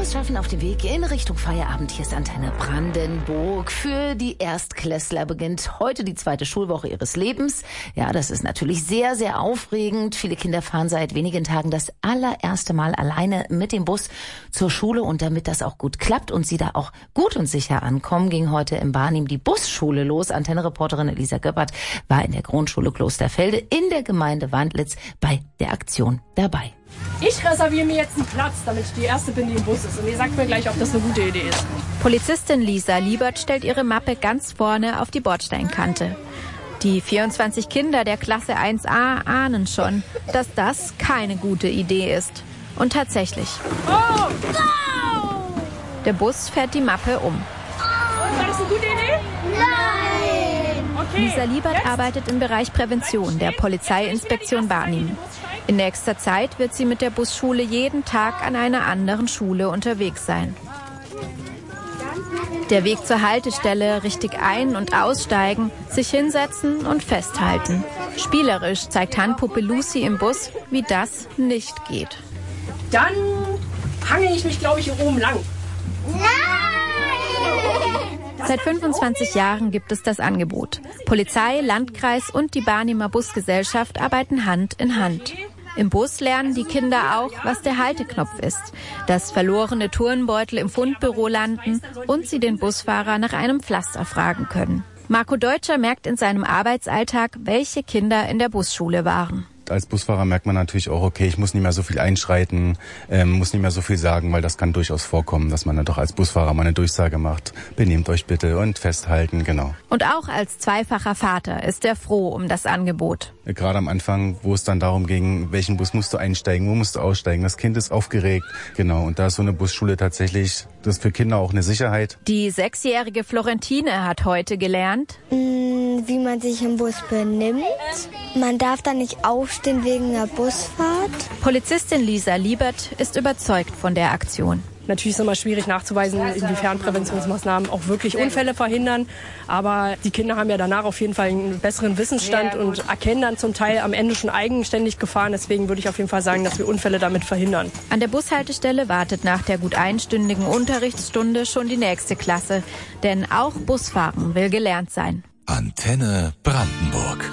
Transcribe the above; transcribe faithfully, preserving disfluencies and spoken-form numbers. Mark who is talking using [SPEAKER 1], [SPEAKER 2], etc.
[SPEAKER 1] Frohes Schaffen auf dem Weg in Richtung Feierabend. Hier ist Antenne Brandenburg. Für die Erstklässler beginnt heute die zweite Schulwoche ihres Lebens. Ja, das ist natürlich sehr, sehr aufregend. Viele Kinder fahren seit wenigen Tagen das allererste Mal alleine mit dem Bus zur Schule. Und damit das auch gut klappt und sie da auch gut und sicher ankommen, ging heute im Barnim die Busschule los. Antenne-Reporterin Elisa Göppert war in der Grundschule Klosterfelde in der Gemeinde Wandlitz bei der Aktion dabei.
[SPEAKER 2] Ich reserviere mir jetzt einen Platz, damit ich die Erste bin, die im Bus ist. Und ihr sagt mir gleich, ob das eine gute Idee ist.
[SPEAKER 3] Polizistin Lisa Liebert stellt ihre Mappe ganz vorne auf die Bordsteinkante. Die vierundzwanzig Kinder der Klasse eins a ahnen schon, dass das keine gute Idee ist. Und tatsächlich.
[SPEAKER 2] Oh!
[SPEAKER 3] Der Bus fährt die Mappe um.
[SPEAKER 2] War das eine gute Idee?
[SPEAKER 4] Nein!
[SPEAKER 2] Okay.
[SPEAKER 3] Lisa Liebert
[SPEAKER 2] Jetzt?
[SPEAKER 3] arbeitet im Bereich Prävention der Polizeiinspektion Barnim. In nächster Zeit wird sie mit der Busschule jeden Tag an einer anderen Schule unterwegs sein. Der Weg zur Haltestelle, richtig ein- und aussteigen, sich hinsetzen und festhalten. Spielerisch zeigt Handpuppe Lucy im Bus, wie das nicht geht.
[SPEAKER 2] Dann hange ich mich, glaube ich, hier oben lang.
[SPEAKER 3] Seit fünfundzwanzig Jahren gibt es das Angebot. Polizei, Landkreis und die Barnimer Busgesellschaft arbeiten Hand in Hand. Im Bus lernen die Kinder auch, was der Halteknopf ist, dass verlorene Turnbeutel im Fundbüro landen und sie den Busfahrer nach einem Pflaster fragen können. Marco Deutscher merkt in seinem Arbeitsalltag, welche Kinder in der Busschule waren.
[SPEAKER 5] Als Busfahrer merkt man natürlich auch, okay, ich muss nicht mehr so viel einschreiten, ähm, muss nicht mehr so viel sagen, weil das kann durchaus vorkommen, dass man dann doch als Busfahrer mal eine Durchsage macht. Benehmt euch bitte und festhalten, genau.
[SPEAKER 3] Und auch als zweifacher Vater ist er froh um das Angebot.
[SPEAKER 5] Gerade am Anfang, wo es dann darum ging, welchen Bus musst du einsteigen, wo musst du aussteigen, das Kind ist aufgeregt, genau. Und da ist so eine Busschule tatsächlich, das ist für Kinder auch eine Sicherheit.
[SPEAKER 3] Die sechsjährige Florentine hat heute gelernt,
[SPEAKER 4] Wie man sich im Bus benimmt. Man darf da nicht aufstehen wegen der Busfahrt.
[SPEAKER 3] Polizistin Lisa Liebert ist überzeugt von der Aktion.
[SPEAKER 2] Natürlich ist es immer schwierig nachzuweisen, inwiefern Präventionsmaßnahmen auch wirklich Unfälle verhindern. Aber die Kinder haben ja danach auf jeden Fall einen besseren Wissensstand und erkennen dann zum Teil am Ende schon eigenständig Gefahren. Deswegen würde ich auf jeden Fall sagen, dass wir Unfälle damit verhindern.
[SPEAKER 3] An der Bushaltestelle wartet nach der gut einstündigen Unterrichtsstunde schon die nächste Klasse. Denn auch Busfahren will gelernt sein.
[SPEAKER 6] Antenne Brandenburg.